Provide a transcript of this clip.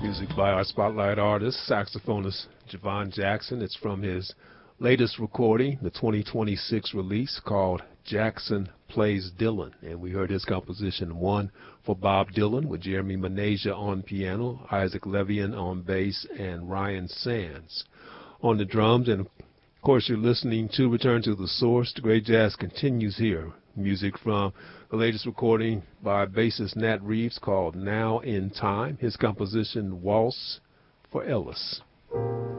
Music by our spotlight artist, saxophonist Javon Jackson. It's from his latest recording, the 2026 release called Jackson Plays Dylan. And we heard his composition, One for Bob Dylan, with Jeremy Manasia on piano, Isaac Levian on bass, and Ryan Sands on the drums. And of course, you're listening to Return to the Source. The great jazz continues here. Music from the latest recording by bassist Nat Reeves called Now in Time. His composition, Waltz for Ellis.